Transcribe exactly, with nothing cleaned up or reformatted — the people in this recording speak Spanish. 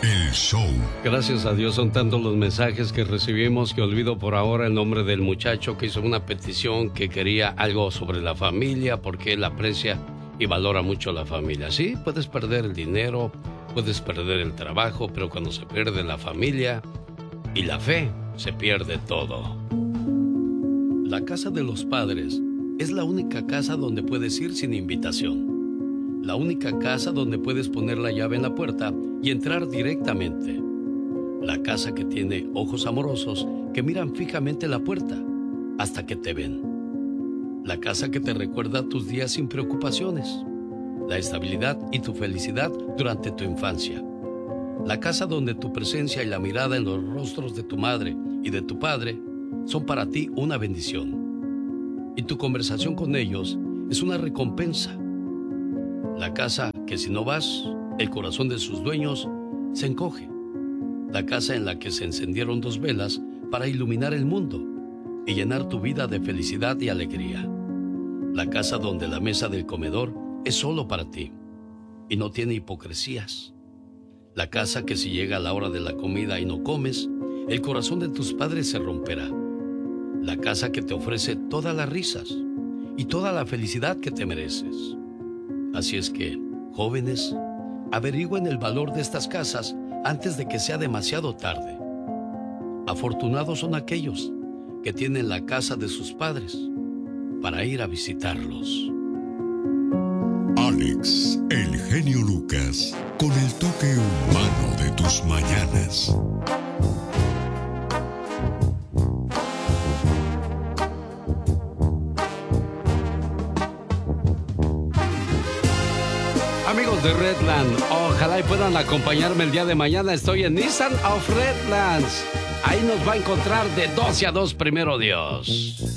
el show. Gracias a Dios son tantos los mensajes que recibimos que olvido por ahora el nombre del muchacho que hizo una petición que quería algo sobre la familia porque él aprecia y valora mucho la familia. Sí, puedes perder el dinero, puedes perder el trabajo, pero cuando se pierde la familia y la fe, se pierde todo. La casa de los padres es la única casa donde puedes ir sin invitación. La única casa donde puedes poner la llave en la puerta y entrar directamente. La casa que tiene ojos amorosos que miran fijamente la puerta hasta que te ven. La casa que te recuerda tus días sin preocupaciones. La estabilidad y tu felicidad durante tu infancia. La casa donde tu presencia y la mirada en los rostros de tu madre y de tu padre son para ti una bendición. Y tu conversación con ellos es una recompensa. La casa que si no vas, el corazón de sus dueños se encoge. La casa en la que se encendieron dos velas para iluminar el mundo y llenar tu vida de felicidad y alegría. La casa donde la mesa del comedor es solo para ti y no tiene hipocresías. La casa que si llega la hora de la comida y no comes, el corazón de tus padres se romperá. La casa que te ofrece todas las risas y toda la felicidad que te mereces. Así es que, jóvenes, averigüen el valor de estas casas antes de que sea demasiado tarde. Afortunados son aquellos que tienen la casa de sus padres para ir a visitarlos. Alex, el genio Lucas, con el toque humano de tus mañanas. Amigos de Redland, ojalá y puedan acompañarme el día de mañana. Estoy en Nissan of Redlands. Ahí nos va a encontrar de doce a dos, primero Dios.